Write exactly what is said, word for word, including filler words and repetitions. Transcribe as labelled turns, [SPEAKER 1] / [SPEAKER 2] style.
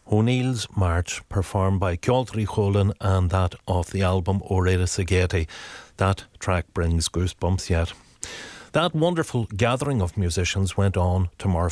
[SPEAKER 1] O'Neill's March, performed by Ceolthaí Cholan, and that off the album Oreda Sageti. That track brings goosebumps yet. That wonderful gathering of musicians went on tomorrow